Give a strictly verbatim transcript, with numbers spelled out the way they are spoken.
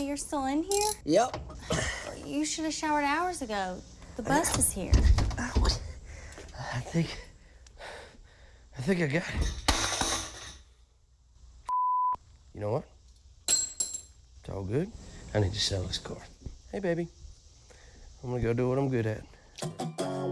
you're still in here? Yep. You should have showered hours ago. The bus is here. I think... I think I got it. You know what? It's all good. I need to sell this car. Hey, baby. I'm gonna go do what I'm good at.